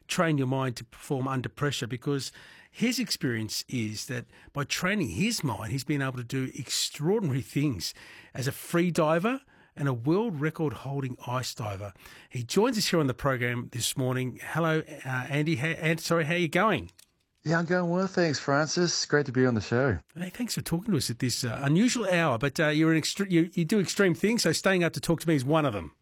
train your mind to perform under pressure, because his experience is that by training his mind, he's been able to do extraordinary things as a free diver and a world record holding ice diver. He joins us here on the program this morning. Hello, Andy. How are you going? Yeah, I'm going well, thanks, Francis. Great to be on the show. Hey, thanks for talking to us at this unusual hour, but you do extreme things, so staying up to talk to me is one of them.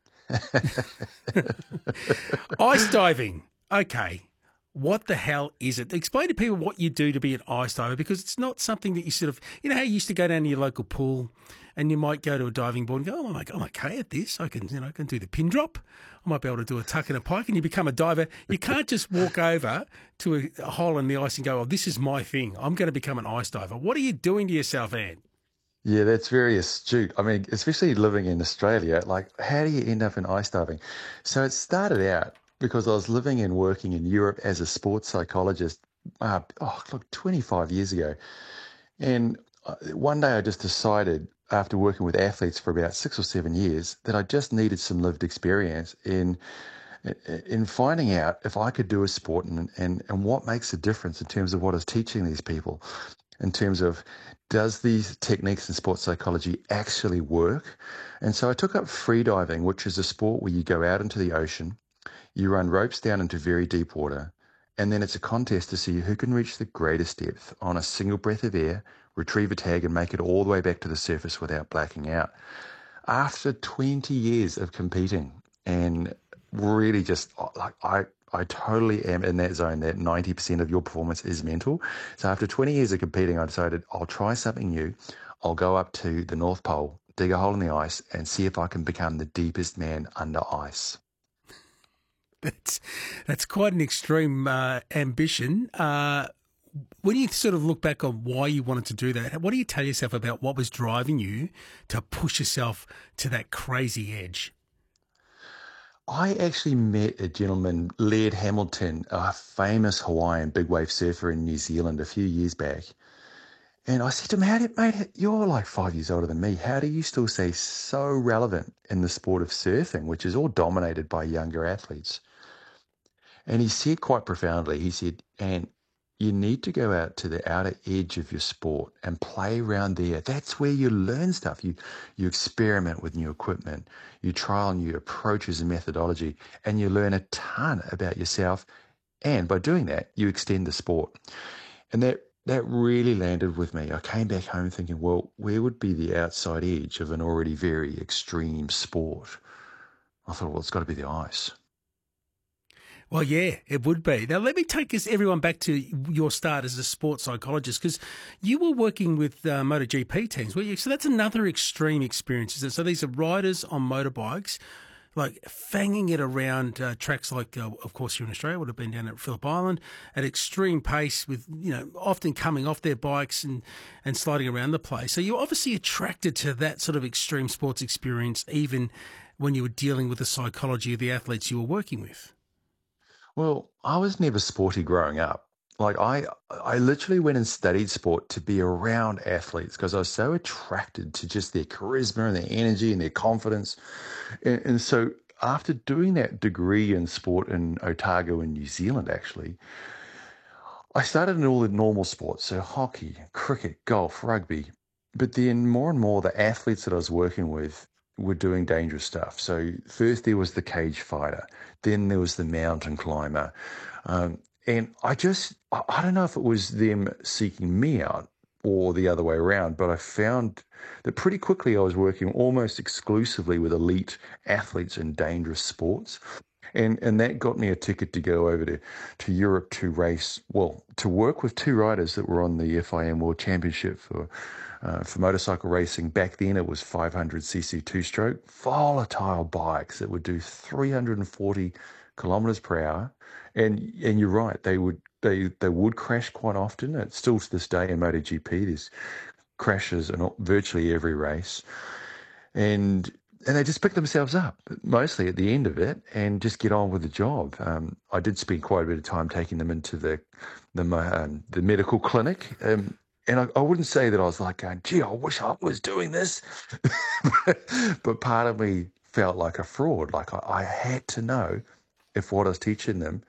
Ice diving. Okay. What the hell is it? Explain to people what you do to be an ice diver, because it's not something that you sort of, you know how you used to go down to your local pool and you might go to a diving board and go, oh, I'm okay at this. I can do the pin drop. I might be able to do a tuck and a pike, and you become a diver. You can't just walk over to a hole in the ice and go, oh, this is my thing. I'm going to become an ice diver. What are you doing to yourself, Ant? Yeah, that's very astute. I mean, especially living in Australia, like how do you end up in ice diving? So it started out because I was living and working in Europe as a sports psychologist, 25 years ago. And one day I just decided, after working with athletes for about 6 or 7 years, that I just needed some lived experience in finding out if I could do a sport and what makes a difference in terms of what I was teaching these people, in terms of does these techniques in sports psychology actually work? And so I took up freediving, which is a sport where you go out into the ocean, you run ropes down into very deep water, and then it's a contest to see who can reach the greatest depth on a single breath of air, retrieve a tag, and make it all the way back to the surface without blacking out. After 20 years of competing and really just like I totally am in that zone that 90% of your performance is mental. So after 20 years of competing, I decided I'll try something new. I'll go up to the North Pole, dig a hole in the ice, and see if I can become the deepest man under ice. That's quite an extreme ambition. When you sort of look back on why you wanted to do that, what do you tell yourself about what was driving you to push yourself to that crazy edge? I actually met a gentleman, Laird Hamilton, a famous Hawaiian big wave surfer in New Zealand a few years back. And I said to him, mate, you're like 5 years older than me. How do you still stay so relevant in the sport of surfing, which is all dominated by younger athletes? And he said quite profoundly, he said, and you need to go out to the outer edge of your sport and play around there. That's where you learn stuff. You experiment with new equipment, you trial new approaches and methodology, and you learn a ton about yourself. And by doing that, you extend the sport. And that really landed with me. I came back home thinking, well, where would be the outside edge of an already very extreme sport? I thought, well, it's got to be the ice. Well, yeah, it would be. Now, let me take everyone back to your start as a sports psychologist, because you were working with MotoGP teams, weren't you? So that's another extreme experience, isn't it? So these are riders on motorbikes, like fanging it around tracks like, of course, here in Australia, would have been down at Phillip Island, at extreme pace with, often coming off their bikes and sliding around the place. So you're obviously attracted to that sort of extreme sports experience, even when you were dealing with the psychology of the athletes you were working with. Well, I was never sporty growing up. Like I literally went and studied sport to be around athletes because I was so attracted to just their charisma and their energy and their confidence. And so after doing that degree in sport in Otago in New Zealand, actually, I started in all the normal sports, so hockey, cricket, golf, rugby. But then more and more the athletes that I was working with were doing dangerous stuff. So first there was the cage fighter, then there was the mountain climber. And I don't know if it was them seeking me out or the other way around, but I found that pretty quickly I was working almost exclusively with elite athletes in dangerous sports. And that got me a ticket to go over to Europe to work with two riders that were on the FIM World Championship for motorcycle racing. Back then it was 500cc two-stroke, volatile bikes that would do 340 kilometers per hour. And you're right, they would crash quite often. It's still to this day in MotoGP, there's crashes in virtually every race. And they just pick themselves up, mostly at the end of it, and just get on with the job. I did spend quite a bit of time taking them into the medical clinic. And I wouldn't say that I was like, gee, I wish I was doing this. But part of me felt like a fraud. Like I had to know if what I was teaching them